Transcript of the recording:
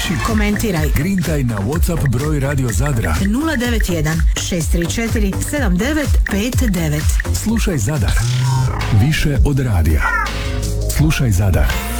Piši, komentiraj. grintaj na WhatsApp broj Radio Zadra 091 634 7959. Slušaj Zadar. Više od radija. Slušaj Zadar.